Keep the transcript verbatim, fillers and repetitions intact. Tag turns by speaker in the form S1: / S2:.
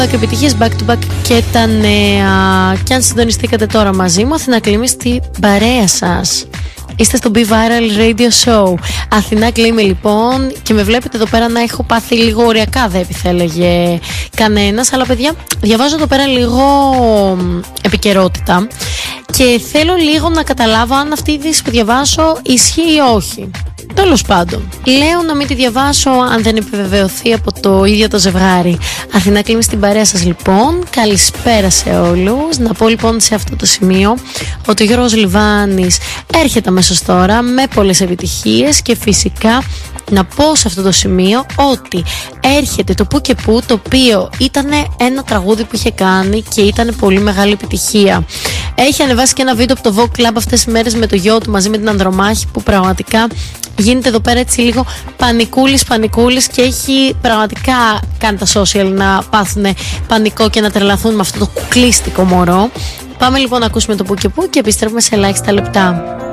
S1: Και επιτυχίες back to back και τα νέα. Και αν συντονιστήκατε τώρα μαζί μου, Αθηνά Κλίμη στη παρέα σας. Είστε στο Be Viral Radio Show. Αθηνά Κλίμη λοιπόν. Και με βλέπετε εδώ πέρα να έχω πάθει λίγο ωριακά, δεν επιθέλεγε κανένας. Αλλά παιδιά, διαβάζω εδώ πέρα λίγο επικαιρότητα και θέλω λίγο να καταλάβω αν αυτή η είδηση που διαβάσω ισχύει ή όχι. Τέλος πάντων, λέω να μην τη διαβάσω αν δεν επιβεβαιωθεί από το ίδιο το ζευγάρι. Αθηνά Κλίμη στην παρέα σας λοιπόν. Καλησπέρα σε όλους. Να πω λοιπόν σε αυτό το σημείο ότι ο Γιώργος Λιβάνης έρχεται αμέσως τώρα με πολλές επιτυχίες και φυσικά να πω σε αυτό το σημείο ότι έρχεται το Που και Που, το οποίο ήταν ένα τραγούδι που είχε κάνει και ήταν πολύ μεγάλη επιτυχία. Έχει ανεβάσει και ένα βίντεο από το Vogue Club αυτές τις μέρες με το γιο του μαζί με την Ανδρομάχη, που πραγματικά γίνεται εδώ πέρα έτσι λίγο πανικούλης πανικούλης και έχει πραγματικά κάνει τα social να πάθουν πανικό και να τρελαθούν με αυτό το κουκλίστικο μωρό. Πάμε λοιπόν να ακούσουμε το Που και Που και επιστρέφουμε σε ελάχιστα λεπτά.